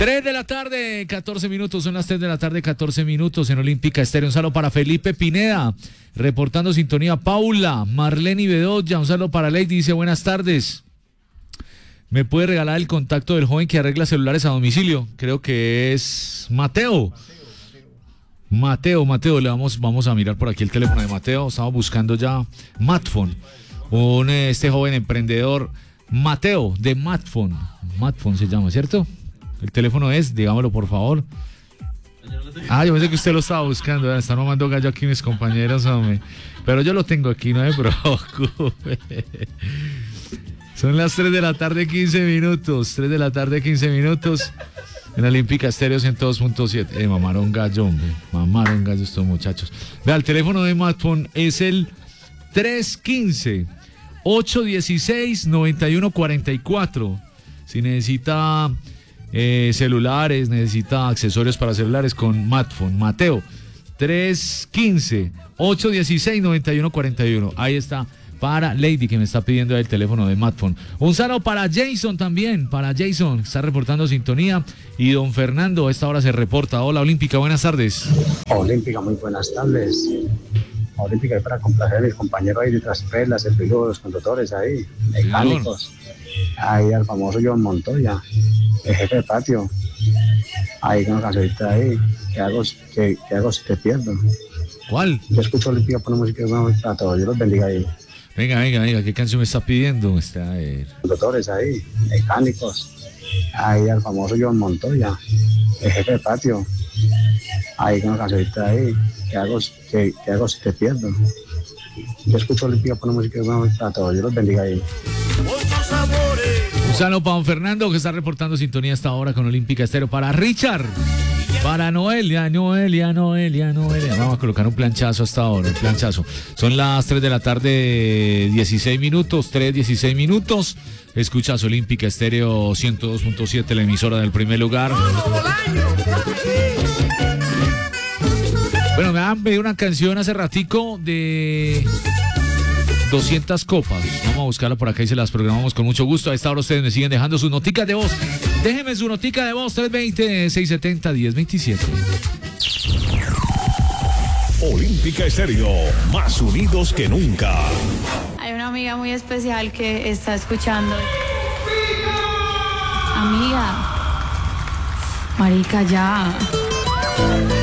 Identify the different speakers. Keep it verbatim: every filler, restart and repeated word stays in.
Speaker 1: tres de la tarde, catorce minutos, son las tres de la tarde, catorce minutos en Olímpica Estéreo. Un saludo para Felipe Pineda, reportando sintonía. Paula, Marlene Bedoya, un saludo para Lady, dice buenas tardes. ¿Me puede regalar el contacto del joven que arregla celulares a domicilio? Creo que es Mateo. Mateo, Mateo, le vamos, vamos a mirar por aquí el teléfono de Mateo. Estamos buscando ya Matphone, un este joven emprendedor, Mateo, de Matphone. Matphone se llama, ¿cierto? El teléfono es, digámoslo por favor. Ah, yo pensé que usted lo estaba buscando. Están mamando gallo aquí mis compañeros, hombre. Pero yo lo tengo aquí, no me preocupe. Son las tres de la tarde, quince minutos. tres de la tarde, quince minutos. En Olímpica Estéreo ciento dos punto siete. Eh, mamaron gallo, hombre. Mamaron gallo estos muchachos. Vea, el teléfono de Matphone es el tres uno cinco, ocho uno seis, nueve uno cuatro cuatro. Si necesita eh, celulares, necesita accesorios para celulares con Matphone. Mateo, tres uno cinco, ocho uno seis, nueve uno cuatro uno. Ahí está, para Lady, que me está pidiendo el teléfono de Matphone. Un saludo para Jason también, para Jason, que está reportando sintonía. Y don Fernando, a esta hora se reporta. Hola, Olímpica, buenas tardes.
Speaker 2: Olímpica, muy buenas tardes. Olímpica, para complacer a mis compañeros ahí de Traspelas, el piloto de los conductores ahí, mecánicos. Ahí al famoso John Montoya, el jefe de patio. Ahí con una cancionita ahí, que hago, que, que hago si te pierdo.
Speaker 1: ¿Cuál?
Speaker 2: Yo escucho Olímpica, pone música para todos, Dios los bendiga ahí.
Speaker 1: Venga, venga, venga, ¿qué canción me está pidiendo? Está, a ver.
Speaker 2: Conductores ahí, mecánicos. Ahí al famoso John Montoya, el jefe de patio. Ahí con una cancionita ahí, que hago, que, que hago si te pierdo. Yo escucho Olímpica, pone música para todos, Dios los bendiga ahí.
Speaker 1: Un saludo para don Fernando, que está reportando sintonía hasta ahora con Olímpica Estéreo. Para Richard, para Noelia, Noelia, Noelia, Noelia. Vamos a colocar un planchazo hasta ahora, un planchazo. Son las tres de la tarde, dieciséis minutos, tres, dieciséis minutos. Escuchas Olímpica Estéreo ciento dos punto siete, la emisora del primer lugar. Bueno, me han pedido una canción hace ratico de doscientas copas. Vamos a buscarla por acá y se las programamos con mucho gusto. A esta hora ustedes me siguen dejando sus noticas de voz. Déjenme su notica de voz, tres dos cero, seis siete cero, uno cero dos siete.
Speaker 3: Olímpica Estéreo, más unidos que nunca.
Speaker 4: Hay una amiga muy especial que está escuchando. Amiga, marica, ya.